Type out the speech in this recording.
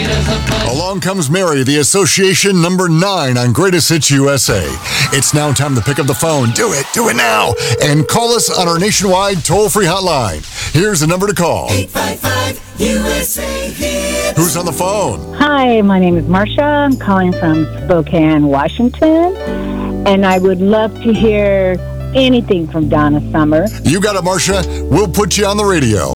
Along Comes Mary, the association number 9 on Greatest Hits USA. It's now time to pick up the phone. Do it now. And call us on our nationwide toll-free hotline. Here's the number to call. 855-USA Hits. Who's on the phone? Hi, my name is Marcia. I'm calling from Spokane, Washington. And I would love to hear anything from Donna Summer. You got it, Marcia. We'll put you on the radio.